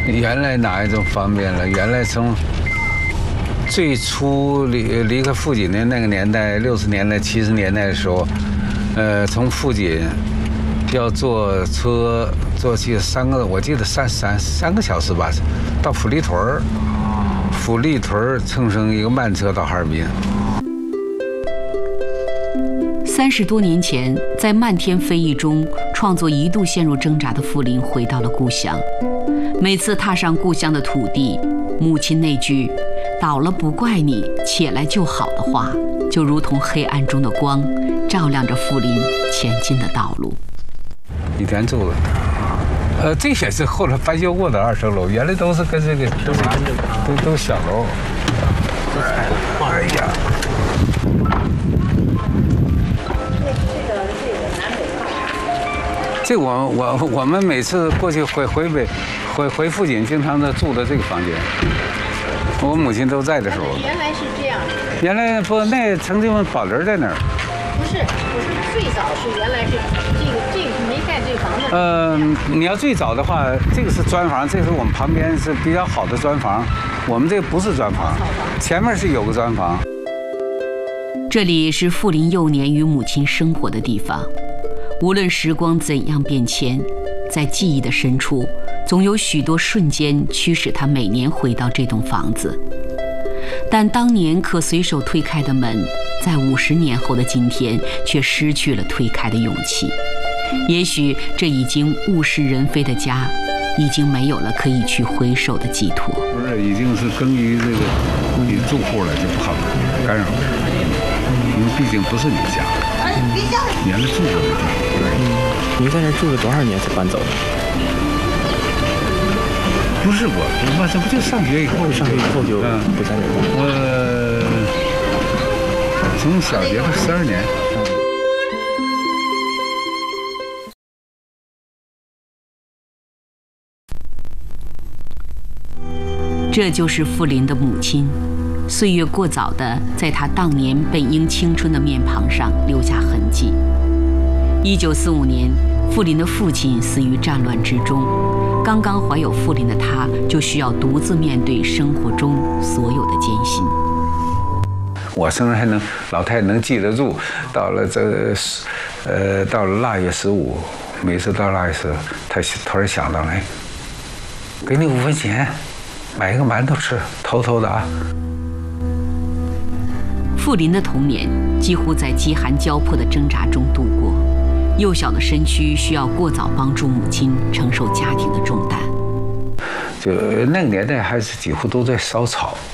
原来哪一种方便了？原来从最初离开富锦的那个年代，60年代、70年代的时候，从富锦要坐车坐去我记得三个小时吧，到富力屯儿，富力屯儿乘上一个慢车到哈尔滨。 30多年前，在漫天飞翼中创作一度陷入挣扎的傅林回到了故乡。每次踏上故乡的土地，母亲那句“倒了不怪你，起来就好”的话，就如同黑暗中的光，照亮着傅林前进的道路。 以前住的，这也是后来翻修过的2层楼，原来都是跟这个都小楼。哎呀。这我们每次过去回富锦，经常的住的这个房间。我母亲都在的时候。 原来是这样。 原来不，那曾经宝林在那儿。 不是，最早是原来是这个没盖这房子。 你要最早的话，这个是砖房，这是我们旁边是比较好的砖房。我们这个不是砖房，前面是有个砖房。 这里是傅林幼年与母亲生活的地方。无论时光怎样变迁，在记忆的深处，总有许多瞬间驱使他每年回到这栋房子。但当年可随手推开的门，在50年后的今天，却失去了推开的勇气。也许这已经物是人非的家，已经没有了可以去回首的寄托。 不是，已经是耕于这个住户了，就不好干扰。因为毕竟不是你家，原来住过的地方。 您在这住了多少年才搬走的？ 不是我这不就上学以后就不在这儿。 我从小学到12年。 这就是傅林的母亲，岁月过早的在她当年本应青春的面庞上留下痕迹。1945年，傅林的父亲死于战乱之中，刚刚怀有傅林的他，就需要独自面对生活中所有的艰辛。 我生日还能，老太太能记得住。到了到了腊月15，每次到腊月15，她突然想到，哎，给你5分钱，买一个馒头吃，偷偷的啊。 傅林的童年几乎在饥寒交迫的挣扎中度过，幼小的身躯需要过早帮助母亲承受家庭的重担。 就那个年代，还是几乎都在烧草。